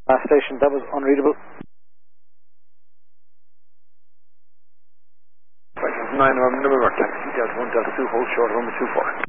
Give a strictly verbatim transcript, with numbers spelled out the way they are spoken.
Last station, that was unreadable. nine November, taxi, Delta one, Delta two, hold short, number two four.